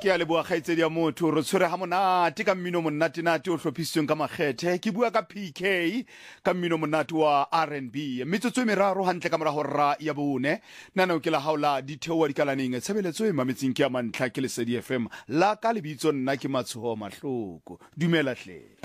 ke a leboa kgaitsedi ya motho re tshwere ha monate ka mmino monate o hlophisitsweng ka makgethe ke bua ka PK ka mmino monate wa R&B metsotso e meraro hantle ka mora hora ya bone nana o ke la haola ditheoa dikalaneng tshebeletso e mametseng ke ya mantlha ke Lesedi FM la ka lebitso nna ke Matshoho Mahloko dumela hle